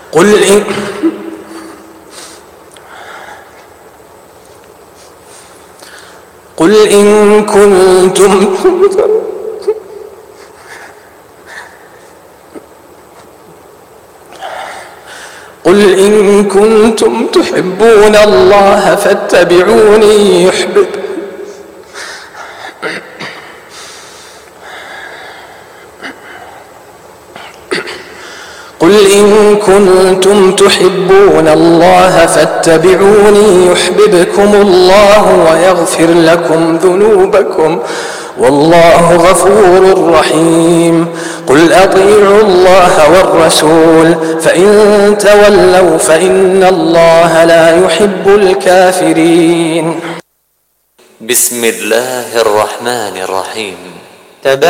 قل إن كنتم تحبون الله فاتبعوني يحببكم الله ويغفر لكم ذنوبكم والله غفور رحيم. قل أطيعوا الله والرسول فإن تولوا فإن الله لا يحب الكافرين. بسم الله الرحمن الرحيم.